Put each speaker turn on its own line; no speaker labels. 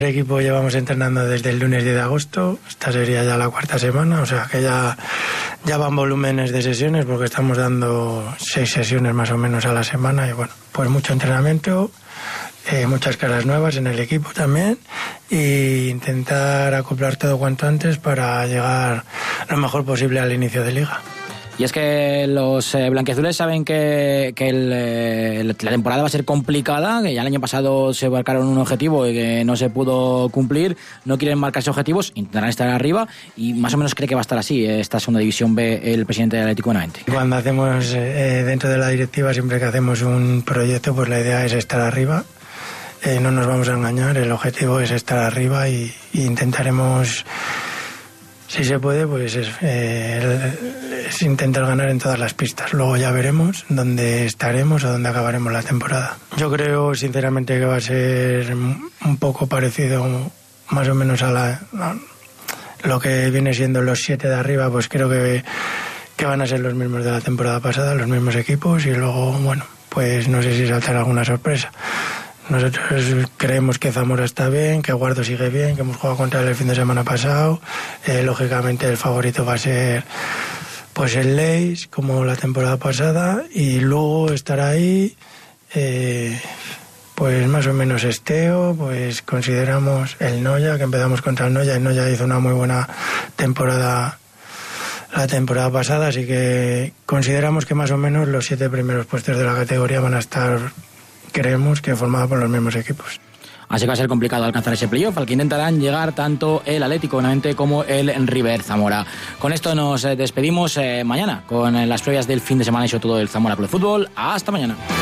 El equipo llevamos entrenando desde el lunes 10 de agosto, esta sería ya la 4ª semana, o sea que ya van volúmenes de sesiones porque estamos dando 6 sesiones más o menos a la semana y bueno, pues mucho entrenamiento, muchas caras nuevas en el equipo también e intentar acoplar todo cuanto antes para llegar lo mejor posible al inicio de liga.
Y es que los blanquiazules saben que la temporada va a ser complicada, que ya el año pasado se marcaron un objetivo y que no se pudo cumplir, no quieren marcarse objetivos, intentarán estar arriba y más o menos cree que va a estar así esta segunda división B el presidente del Atlético Benavente.
Cuando hacemos dentro de la directiva, siempre que hacemos un proyecto, pues la idea es estar arriba, no nos vamos a engañar, el objetivo es estar arriba y intentaremos... Si se puede, pues es intentar ganar en todas las pistas. Luego ya veremos dónde estaremos o dónde acabaremos la temporada. Yo creo sinceramente que va a ser un poco parecido más o menos a lo que viene siendo los 7 de arriba, pues creo que van a ser los mismos de la temporada pasada, los mismos equipos y luego, bueno, pues no sé si saltará alguna sorpresa. Nosotros creemos que Zamora está bien, que Guardo sigue bien, que hemos jugado contra él el fin de semana pasado. Lógicamente el favorito va a ser pues el Leis, como la temporada pasada, y luego estará ahí pues más o menos Esteo, pues consideramos el Noya, que empezamos contra el Noya hizo una muy buena temporada la temporada pasada, así que consideramos que más o menos los 7 primeros puestos de la categoría van a estar... Creemos que formado por los mismos equipos.
Así que va a ser complicado alcanzar ese playoff al que intentarán llegar tanto el Atlético Benavente como el River Zamora. Con esto nos despedimos mañana con las previas del fin de semana y sobre todo el Zamora Club de Fútbol. Hasta mañana.